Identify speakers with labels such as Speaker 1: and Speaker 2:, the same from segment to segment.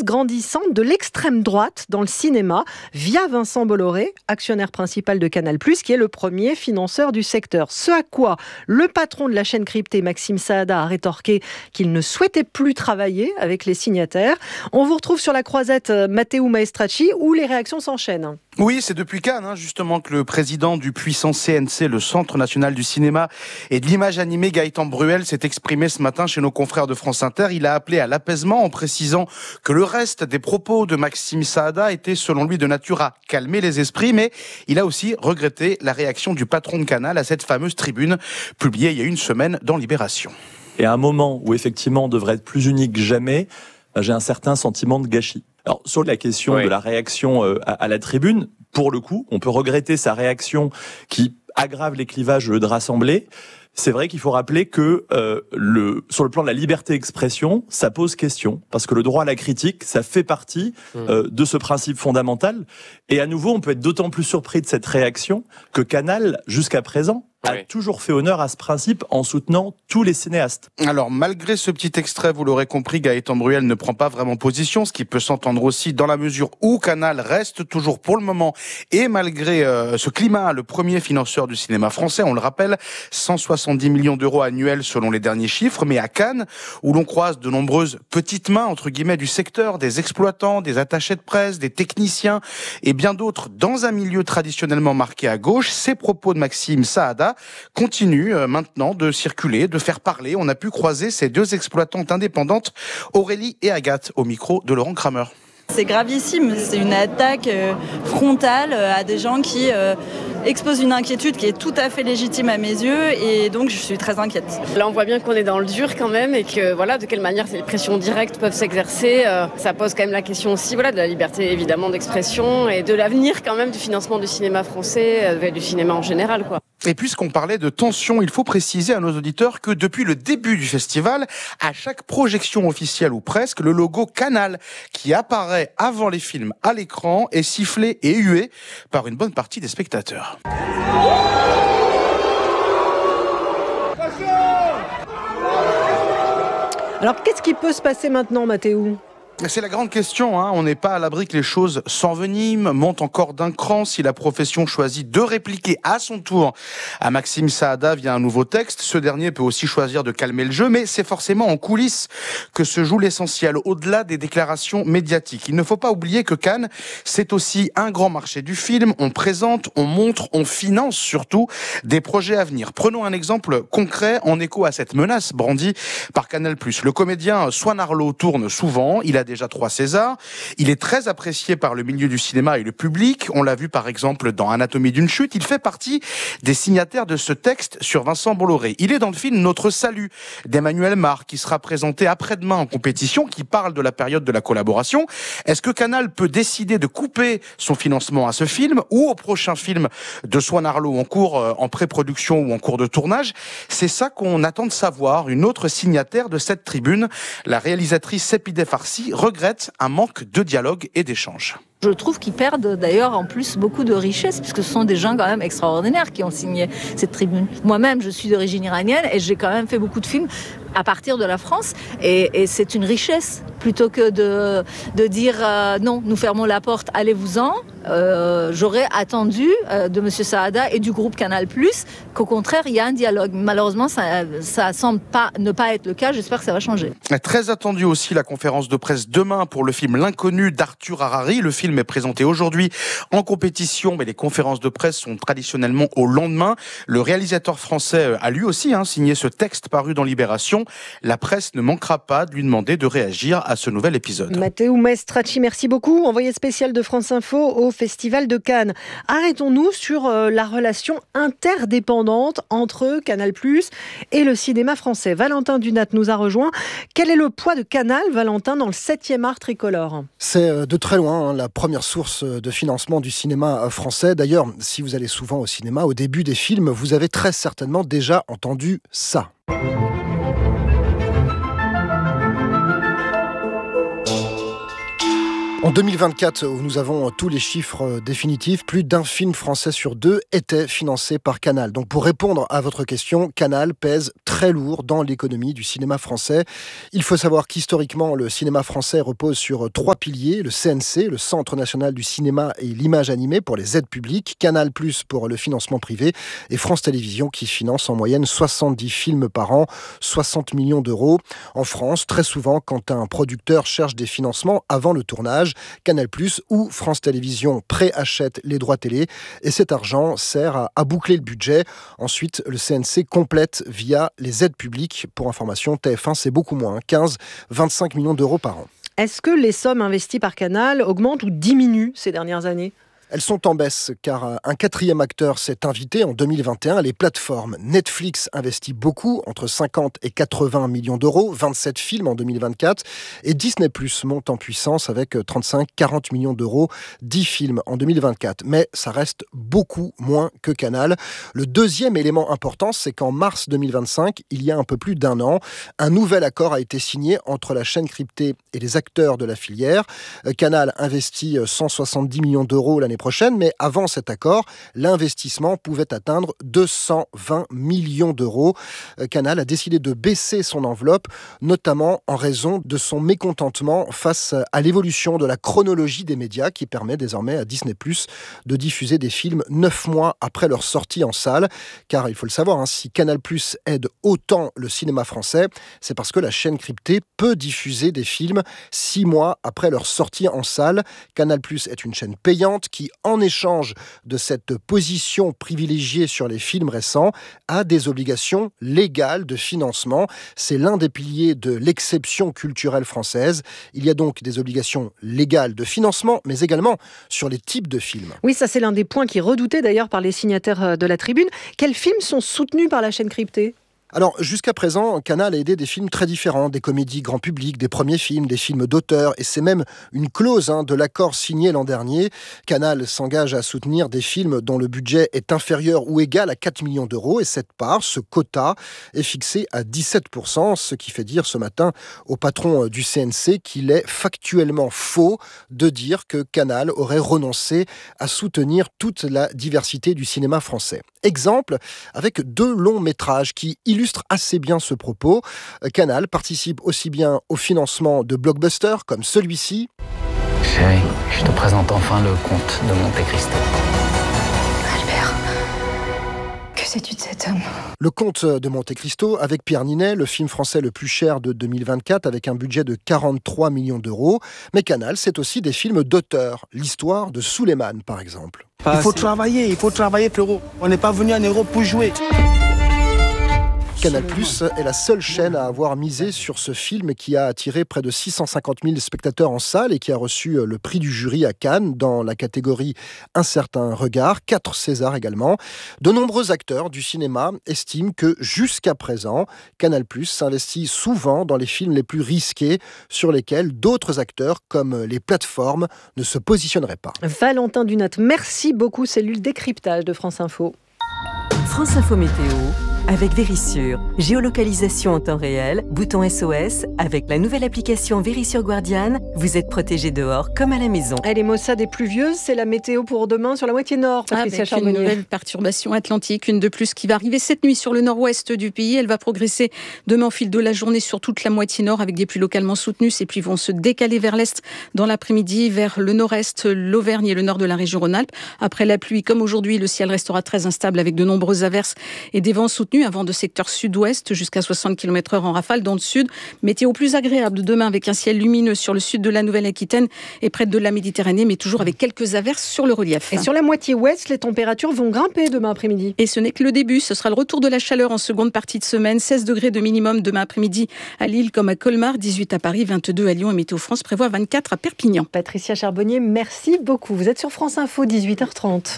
Speaker 1: grandissante de l'extrême droite dans le cinéma via Vincent Bolloré, actionnaire principal de Canal+, qui est le premier financeur du secteur. Ce à quoi le patron de la chaîne cryptée, Maxime Saada, a rétorqué qu'il ne souhaitait plus travailler avec les signataires. On vous retrouve sur la croisette Matteo Maestracci où les réactions s'enchaînent.
Speaker 2: Oui, c'est depuis Cannes, justement, que le président du puissant CNC, le Centre National du Cinéma et de l'Image Animée, Gaëtan Bruel, s'est exprimé ce matin chez nos confrères de France Inter. Il a appelé à l'apaisement en précisant que le reste des propos de Maxime Saada étaient, selon lui, de nature à calmer les esprits, mais il a aussi regretté la réaction du patron de Canal à cette fameuse tribune publiée il y a une semaine dans Libération.
Speaker 3: Et à un moment où, effectivement, on devrait être plus unique que jamais, j'ai un certain sentiment de gâchis. Alors, sur la question de la réaction à la tribune, pour le coup, on peut regretter sa réaction qui aggrave les clivages de l'Assemblée. C'est vrai qu'il faut rappeler que sur le plan de la liberté d'expression, ça pose question, parce que le droit à la critique, ça fait partie de ce principe fondamental. Et à nouveau, on peut être d'autant plus surpris de cette réaction que Canal, jusqu'à présent, a toujours fait honneur à ce principe en soutenant tous les cinéastes.
Speaker 2: Alors, malgré ce petit extrait, vous l'aurez compris, Gaëtan Bruel ne prend pas vraiment position, ce qui peut s'entendre aussi dans la mesure où Canal reste toujours pour le moment, et malgré ce climat, le premier financeur du cinéma français, on le rappelle, 170 millions d'euros annuels selon les derniers chiffres, mais à Cannes, où l'on croise de nombreuses petites mains, entre guillemets, du secteur, des exploitants, des attachés de presse, des techniciens, et bien d'autres, dans un milieu traditionnellement marqué à gauche, ces propos de Maxime Saada continue maintenant de circuler, de faire parler. On a pu croiser ces deux exploitantes indépendantes, Aurélie et Agathe, au micro de Laurent Kramer.
Speaker 4: C'est gravissime, c'est une attaque frontale à des gens qui exposent une inquiétude qui est tout à fait légitime à mes yeux et donc je suis très inquiète.
Speaker 5: Là on voit bien qu'on est dans le dur quand même et que voilà, de quelle manière ces pressions directes peuvent s'exercer. Ça pose quand même la question aussi de la liberté évidemment d'expression et de l'avenir quand même du financement du cinéma français, du cinéma en général quoi.
Speaker 2: Et puisqu'on parlait de tension, il faut préciser à nos auditeurs que depuis le début du festival, à chaque projection officielle ou presque, le logo Canal qui apparaît avant les films à l'écran est sifflé et hué par une bonne partie des spectateurs.
Speaker 1: Alors, qu'est-ce qui peut se passer maintenant, Mathéo ?
Speaker 2: C'est la grande question, on n'est pas à l'abri que les choses s'enveniment, montent encore d'un cran si la profession choisit de répliquer à son tour à Maxime Saada via un nouveau texte. Ce dernier peut aussi choisir de calmer le jeu, mais c'est forcément en coulisses que se joue l'essentiel, au-delà des déclarations médiatiques. Il ne faut pas oublier que Cannes, c'est aussi un grand marché du film. On présente, on montre, on finance surtout des projets à venir. Prenons un exemple concret en écho à cette menace brandie par Canal+. Le comédien Swan Arlo tourne souvent, il a déjà 3 Césars. Il est très apprécié par le milieu du cinéma et le public. On l'a vu par exemple dans Anatomie d'une chute. Il fait partie des signataires de ce texte sur Vincent Bolloré. Il est dans le film Notre Salut d'Emmanuel Mar qui sera présenté après-demain en compétition, qui parle de la période de la collaboration. Est-ce que Canal peut décider de couper son financement à ce film ou au prochain film de Swan Arlo en pré-production ou en cours de tournage? C'est ça qu'on attend de savoir. Une autre signataire de cette tribune, la réalisatrice Sepideh Farsi, regrette un manque de dialogue et d'échange.
Speaker 6: Je trouve qu'ils perdent d'ailleurs en plus beaucoup de richesse puisque ce sont des gens quand même extraordinaires qui ont signé cette tribune. Moi-même, je suis d'origine iranienne et j'ai quand même fait beaucoup de films à partir de la France et c'est une richesse plutôt que de dire non, nous fermons la porte, allez-vous-en. J'aurais attendu de M. Saada et du groupe Canal+, qu'au contraire, il y a un dialogue. Malheureusement, ça semble ne pas être le cas. J'espère que ça va changer.
Speaker 2: Très attendu aussi la conférence de presse demain pour le film L'Inconnu d'Arthur Harari. Le film est présenté aujourd'hui en compétition, mais les conférences de presse sont traditionnellement au lendemain. Le réalisateur français a lui aussi signé ce texte paru dans Libération. La presse ne manquera pas de lui demander de réagir à ce nouvel épisode.
Speaker 1: Matteo Maestracci, merci beaucoup. Envoyé spécial de France Info au Festival de Cannes. Arrêtons-nous sur la relation interdépendante entre Canal+ et le cinéma français. Valentin Dunat nous a rejoint. Quel est le poids de Canal, Valentin, dans le 7e art tricolore ?
Speaker 7: C'est de très loin la première source de financement du cinéma français. D'ailleurs, si vous allez souvent au cinéma, au début des films, vous avez très certainement déjà entendu ça. En 2024, où nous avons tous les chiffres définitifs, plus d'un film français sur 2 était financé par Canal. Donc pour répondre à votre question, Canal pèse très lourd dans l'économie du cinéma français. Il faut savoir qu'historiquement, le cinéma français repose sur 3 piliers. Le CNC, le Centre national du cinéma et l'image animée pour les aides publiques, Canal+ pour le financement privé et France Télévisions qui finance en moyenne 70 films par an, 60 millions d'euros. En France, très souvent, quand un producteur cherche des financements avant le tournage, Canal+ ou France Télévisions préachètent les droits télé et cet argent sert à boucler le budget. Ensuite, le CNC complète via les aides publiques. Pour information, TF1, c'est beaucoup moins, 15-25 millions d'euros par an.
Speaker 1: Est-ce que les sommes investies par Canal augmentent ou diminuent ces dernières années ?
Speaker 7: Elles sont en baisse car un 4e acteur s'est invité en 2021. Les plateformes Netflix investit beaucoup, entre 50 et 80 millions d'euros, 27 films en 2024. Et Disney+ monte en puissance avec 35-40 millions d'euros, 10 films en 2024. Mais ça reste beaucoup moins que Canal. Le deuxième élément important, c'est qu'en mars 2025, il y a un peu plus d'un an, un nouvel accord a été signé entre la chaîne cryptée et les acteurs de la filière. Canal investit 170 millions d'euros l'année prochaine, mais avant cet accord, l'investissement pouvait atteindre 220 millions d'euros. Canal a décidé de baisser son enveloppe, notamment en raison de son mécontentement face à l'évolution de la chronologie des médias qui permet désormais à Disney+ de diffuser des films 9 mois après leur sortie en salle. Car il faut le savoir, si Canal+ aide autant le cinéma français, c'est parce que la chaîne cryptée peut diffuser des films 6 mois après leur sortie en salle. Canal+ est une chaîne payante qui, en échange de cette position privilégiée sur les films récents, a des obligations légales de financement. C'est l'un des piliers de l'exception culturelle française. Il y a donc des obligations légales de financement, mais également sur les types de films.
Speaker 1: Oui, ça c'est l'un des points qui est redouté d'ailleurs par les signataires de la Tribune. Quels films sont soutenus par la chaîne cryptée ?
Speaker 7: Alors, jusqu'à présent, Canal a aidé des films très différents, des comédies grand public, des premiers films, des films d'auteur, et c'est même une clause de l'accord signé l'an dernier. Canal s'engage à soutenir des films dont le budget est inférieur ou égal à 4 millions d'euros, et cette part, ce quota, est fixé à 17%, ce qui fait dire ce matin au patron du CNC qu'il est factuellement faux de dire que Canal aurait renoncé à soutenir toute la diversité du cinéma français. Exemple, avec 2 longs métrages qui illustrent assez bien ce propos. Canal participe aussi bien au financement de blockbusters comme celui-ci.
Speaker 8: Chérie, je te présente enfin le comte de Monte Cristo.
Speaker 9: Albert, que sais-tu de cet homme ?
Speaker 7: Le comte de Monte Cristo avec Pierre Ninet, le film français le plus cher de 2024 avec un budget de 43 millions d'euros. Mais Canal, c'est aussi des films d'auteur. L'histoire de Souleymane, par exemple.
Speaker 10: Il faut travailler, frérot. On n'est pas venu en Europe pour jouer.
Speaker 7: Canal+ est la seule chaîne à avoir misé sur ce film qui a attiré près de 650 000 spectateurs en salle et qui a reçu le prix du jury à Cannes dans la catégorie Un certain regard, 4 Césars également. De nombreux acteurs du cinéma estiment que jusqu'à présent, Canal+ s'investit souvent dans les films les plus risqués sur lesquels d'autres acteurs comme les plateformes ne se positionneraient pas.
Speaker 1: Valentin Dunat, merci beaucoup. C'est le décryptage de France Info.
Speaker 11: France Info Météo. Avec Vérissure, géolocalisation en temps réel, bouton SOS, avec la nouvelle application Vérissure Guardian, vous êtes protégé dehors comme à la maison.
Speaker 1: Elle est maussade et pluvieuse, c'est la météo pour demain sur la moitié nord. Patricia Charbonnier.
Speaker 12: Une nouvelle perturbation atlantique, une de plus qui va arriver cette nuit sur le nord-ouest du pays. Elle va progresser demain au fil de la journée sur toute la moitié nord avec des pluies localement soutenues. Ces pluies vont se décaler vers l'est dans l'après-midi, vers le nord-est, l'Auvergne et le nord de la région Rhône-Alpes. Après la pluie, comme aujourd'hui, le ciel restera très instable avec de nombreuses averses et des vents soutenus. Un vent de secteur sud-ouest jusqu'à 60 km/h en rafale dans le sud. Météo plus agréable demain avec un ciel lumineux sur le sud de la Nouvelle-Aquitaine et près de la Méditerranée, mais toujours avec quelques averses sur le relief.
Speaker 1: Et sur la moitié ouest, les températures vont grimper demain après-midi.
Speaker 12: Et ce n'est que le début. Ce sera le retour de la chaleur en seconde partie de semaine. 16 degrés de minimum demain après-midi à Lille comme à Colmar, 18 à Paris, 22 à Lyon et Météo France prévoit 24 à Perpignan.
Speaker 1: Patricia Charbonnier, merci beaucoup. Vous êtes sur France Info, 18h30.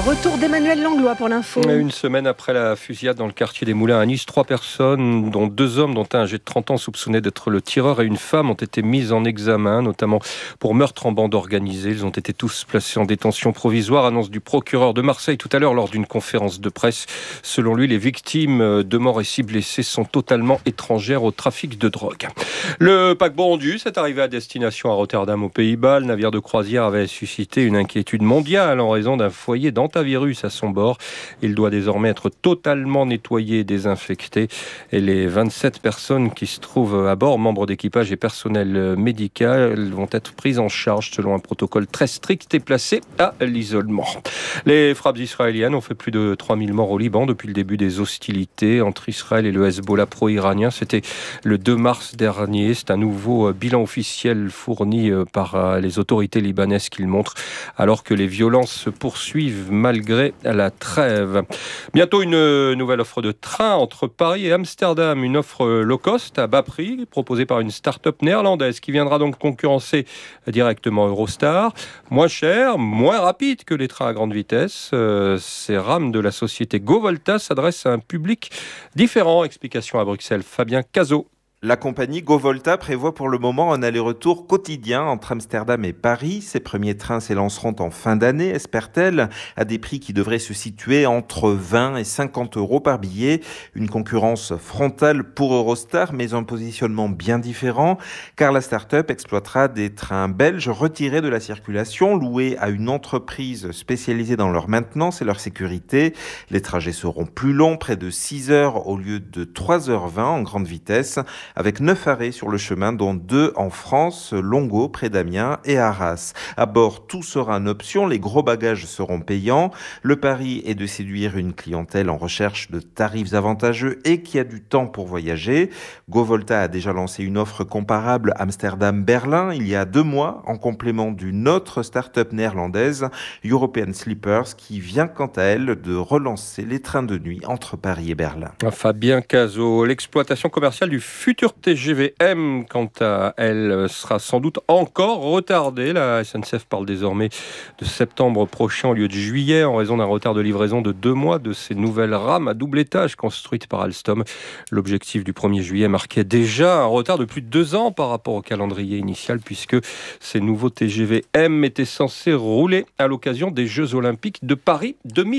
Speaker 1: Retour d'Emmanuel Langlois pour l'info.
Speaker 13: Une semaine après la fusillade dans le quartier des Moulins à Nice, 3 personnes, dont 2 hommes, dont un âgé de 30 ans soupçonné d'être le tireur, et une femme ont été mises en examen, notamment pour meurtre en bande organisée. Ils ont été tous placés en détention provisoire, annonce du procureur de Marseille tout à l'heure lors d'une conférence de presse. Selon lui, les victimes de morts et 6 blessés sont totalement étrangères au trafic de drogue. Le paquebot Ondu s'est arrivé à destination à Rotterdam aux Pays-Bas. Le navire de croisière avait suscité une inquiétude mondiale en raison d'un foyer d'hantavirus à son bord. Il doit désormais être totalement nettoyé et désinfecté. Et les 27 personnes qui se trouvent à bord, membres d'équipage et personnel médical, vont être prises en charge selon un protocole très strict et placées à l'isolement. Les frappes israéliennes ont fait plus de 3000 morts au Liban depuis le début des hostilités entre Israël et le Hezbollah pro-iranien. C'était le 2 mars dernier. C'est un nouveau bilan officiel fourni par les autorités libanaises qu'il montre, alors que les violences se poursuivent malgré la trêve. Bientôt une nouvelle offre de train entre Paris et Amsterdam, une offre low cost à bas prix proposée par une start-up néerlandaise qui viendra donc concurrencer directement Eurostar. Moins cher, moins rapide que les trains à grande vitesse. Ces rames de la société GoVolta s'adressent à un public différent. Explication à Bruxelles, Fabien Cazot.
Speaker 14: La compagnie GoVolta prévoit pour le moment un aller-retour quotidien entre Amsterdam et Paris. Ces premiers trains s'élanceront en fin d'année, espère-t-elle, à des prix qui devraient se situer entre 20 et 50 euros par billet. Une concurrence frontale pour Eurostar, mais un positionnement bien différent, car la start-up exploitera des trains belges retirés de la circulation, loués à une entreprise spécialisée dans leur maintenance et leur sécurité. Les trajets seront plus longs, près de 6 heures au lieu de 3h20 en grande vitesse, avec 9 arrêts sur le chemin, dont 2 en France, Longo, près d'Amiens, et Arras. À bord, tout sera en option, les gros bagages seront payants. Le pari est de séduire une clientèle en recherche de tarifs avantageux et qui a du temps pour voyager. GoVolta a déjà lancé une offre comparable Amsterdam-Berlin il y a 2 mois, en complément d'une autre start-up néerlandaise, European Sleepers, qui vient quant à elle de relancer les trains de nuit entre Paris et Berlin.
Speaker 13: Fabien Cazot, l'exploitation commerciale du futur TGV M, quant à elle, sera sans doute encore retardée. La SNCF parle désormais de septembre prochain au lieu de juillet, en raison d'un retard de livraison de 2 mois de ces nouvelles rames à double étage construites par Alstom. L'objectif du 1er juillet marquait déjà un retard de plus de 2 ans par rapport au calendrier initial, puisque ces nouveaux TGV M étaient censés rouler à l'occasion des Jeux Olympiques de Paris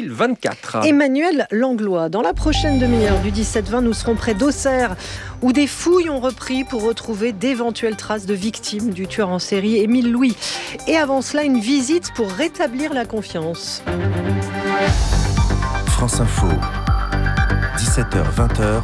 Speaker 13: 2024.
Speaker 1: Emmanuel Langlois, dans la prochaine demi-heure du 17-20, nous serons près d'Auxerre, où des fouilles ont repris pour retrouver d'éventuelles traces de victimes du tueur en série Émile Louis. Et avant cela, une visite pour rétablir la confiance.
Speaker 15: France Info, 17h-20h,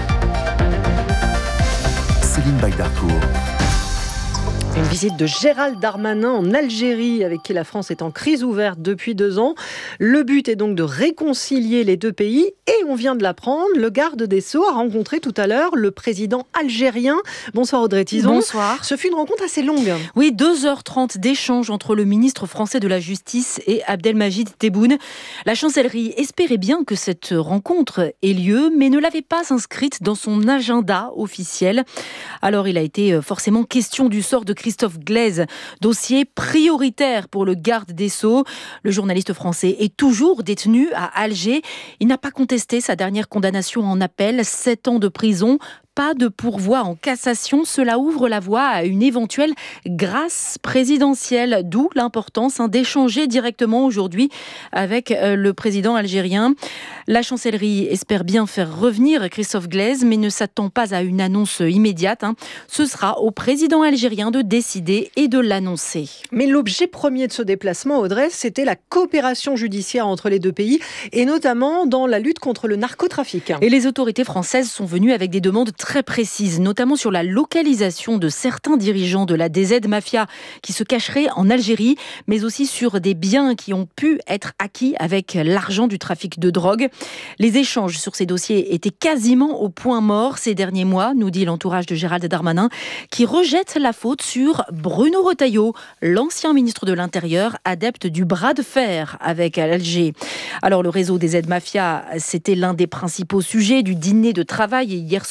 Speaker 15: Céline Bagdarcourt.
Speaker 1: Une visite de Gérald Darmanin en Algérie, avec qui la France est en crise ouverte depuis 2 ans. Le but est donc de réconcilier les 2 pays. Et on vient de l'apprendre, le garde des Sceaux a rencontré tout à l'heure le président algérien. Bonsoir Audrey Tison.
Speaker 12: Bonsoir.
Speaker 1: Ce fut une rencontre assez longue.
Speaker 12: Oui, 2h30 d'échange entre le ministre français de la Justice et Abdelmajid Tebboune. La chancellerie espérait bien que cette rencontre ait lieu, mais ne l'avait pas inscrite dans son agenda officiel. Alors il a été forcément question du sort de Christophe Glaise, dossier prioritaire pour le garde des Sceaux. Le journaliste français est toujours détenu à Alger. Il n'a pas contesté sa dernière condamnation en appel, 7 ans de prison. Pas de pourvoi en cassation, cela ouvre la voie à une éventuelle grâce présidentielle, d'où l'importance d'échanger directement aujourd'hui avec le président algérien. La chancellerie espère bien faire revenir Christophe Glaise, mais ne s'attend pas à une annonce immédiate. Ce sera au président algérien de décider et de l'annoncer.
Speaker 1: Mais l'objet premier de ce déplacement, Audrey, c'était la coopération judiciaire entre les 2 pays, et notamment dans la lutte contre le narcotrafic.
Speaker 12: Et les autorités françaises sont venues avec des demandes très précises, notamment sur la localisation de certains dirigeants de la DZ Mafia qui se cacheraient en Algérie, mais aussi sur des biens qui ont pu être acquis avec l'argent du trafic de drogue. Les échanges sur ces dossiers étaient quasiment au point mort ces derniers mois, nous dit l'entourage de Gérald Darmanin, qui rejette la faute sur Bruno Retailleau, l'ancien ministre de l'Intérieur, adepte du bras de fer avec Alger. Alors le réseau des Z Mafia, c'était l'un des principaux sujets du dîner de travail hier soir,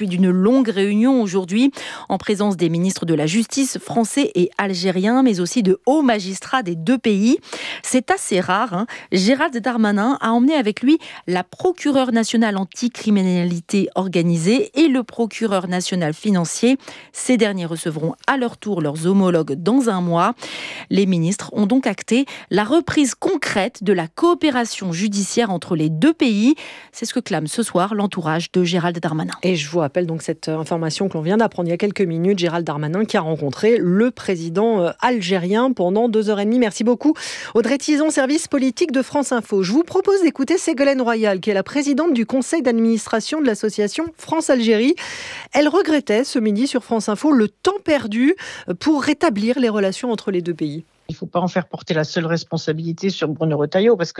Speaker 16: l'issue d'une longue réunion aujourd'hui en présence des ministres de la Justice français et algériens, mais aussi de hauts magistrats des deux pays. C'est assez rare. Gérald Darmanin a emmené avec lui la procureure nationale anticriminalité organisée et le procureur national financier. Ces derniers recevront à leur tour leurs homologues dans un mois. Les ministres ont donc acté la reprise concrète de la coopération judiciaire entre les deux pays. C'est ce que clame ce soir l'entourage de Gérald Darmanin.
Speaker 1: Et je vous rappelle donc cette information que l'on vient d'apprendre il y a quelques minutes, Gérald Darmanin qui a rencontré le président algérien pendant 2h30. Merci beaucoup Audrey Tison, service politique de France Info. Je vous propose d'écouter Ségolène Royal, qui est la présidente du conseil d'administration de l'association France-Algérie. Elle regrettait ce midi sur France Info le temps perdu pour rétablir les relations entre les deux pays.
Speaker 17: Il ne faut pas en faire porter la seule responsabilité sur Bruno Retailleau, parce que